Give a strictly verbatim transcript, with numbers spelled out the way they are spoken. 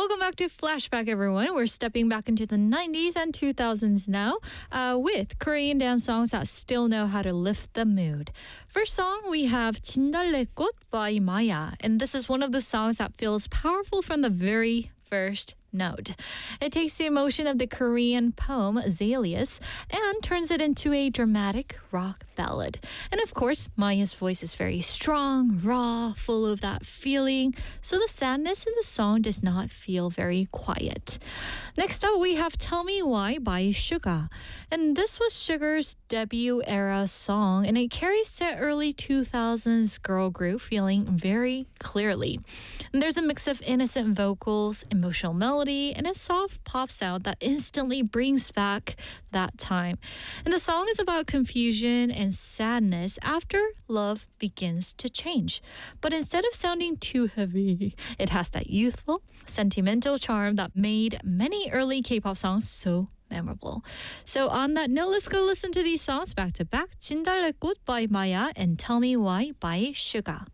Welcome back to Flashback, everyone. We're stepping back into the nineties and two thousands now uh, with Korean dance songs that still know how to lift the mood. First song, we have 진달래꽃 by Maya, and this is one of the songs that feels powerful from the very first note. It takes the emotion of the Korean poem Azaleas and turns it into a dramatic rock ballad. And of course, Maya's voice is very strong, raw, full of that feeling, so the sadness in the song does not feel very quiet. Next up, we have Tell Me Why by Suga. And this was Sugar's debut era song, and it carries the early two thousands girl group feeling very clearly. And there's a mix of innocent vocals, emotional melody, and a soft pop sound that instantly brings back that time. And the song is about confusion and sadness after love begins to change. But instead of sounding too heavy, it has that youthful, sentimental charm that made many early K-pop songs so memorable. So on that note, let's go listen to these songs back to back. 진달래꽃 by Maya and Tell Me Why by Suga.